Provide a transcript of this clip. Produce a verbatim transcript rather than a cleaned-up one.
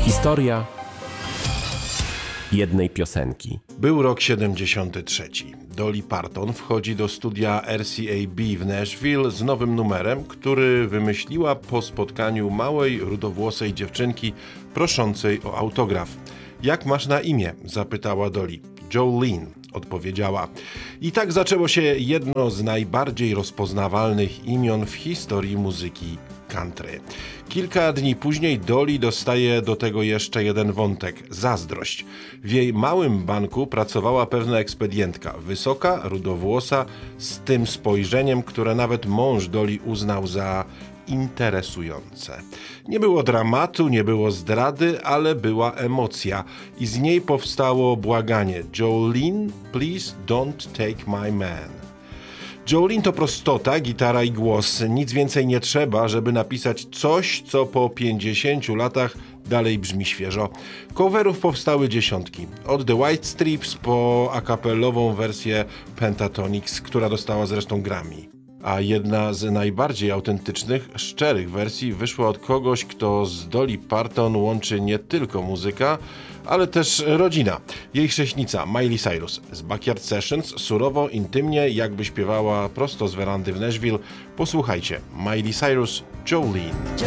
Historia jednej piosenki. Był rok siedemdziesiąty trzeci. Dolly Parton wchodzi do studia R C A B w Nashville z nowym numerem, który wymyśliła po spotkaniu małej, rudowłosej dziewczynki proszącej o autograf. Jak masz na imię? Zapytała Dolly. Jolene, odpowiedziała. I tak zaczęło się jedno z najbardziej rozpoznawalnych imion w historii muzyki country. Kilka dni później Dolly dostaje do tego jeszcze jeden wątek – zazdrość. W jej małym banku pracowała pewna ekspedientka, wysoka, rudowłosa, z tym spojrzeniem, które nawet mąż Dolly uznał za interesujące. Nie było dramatu, nie było zdrady, ale była emocja i z niej powstało błaganie: Jolene, please don't take my man. Jolene to prostota, gitara i głos. Nic więcej nie trzeba, żeby napisać coś, co po pięćdziesięciu latach dalej brzmi świeżo. Coverów powstały dziesiątki. Od The White Stripes po akapelową wersję Pentatonix, która dostała zresztą Grammy. A jedna z najbardziej autentycznych, szczerych wersji wyszła od kogoś, kto z Dolly Parton łączy nie tylko muzyka, ale też rodzina. Jej chrześnica Miley Cyrus z Backyard Sessions, surowo, intymnie, jakby śpiewała prosto z werandy w Nashville. Posłuchajcie, Miley Cyrus, Jolene.